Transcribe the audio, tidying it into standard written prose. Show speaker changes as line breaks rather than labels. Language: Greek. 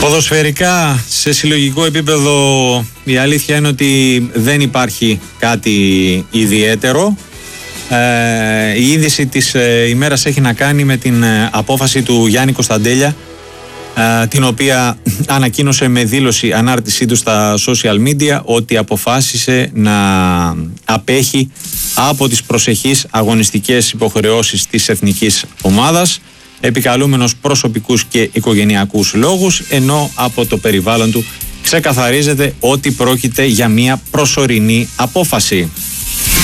Ποδοσφαιρικά, σε συλλογικό επίπεδο, η αλήθεια είναι ότι δεν υπάρχει κάτι ιδιαίτερο. Η είδηση της ημέρας έχει να κάνει με την απόφαση του Γιάννη Κωνσταντέλια, την οποία ανακοίνωσε με δήλωση ανάρτησή του στα social media ότι αποφάσισε να απέχει από τις προσεχείς αγωνιστικές υποχρεώσεις της εθνικής ομάδας, επικαλούμενος προσωπικούς και οικογενειακούς λόγους, ενώ από το περιβάλλον του ξεκαθαρίζεται ότι πρόκειται για μια προσωρινή απόφαση.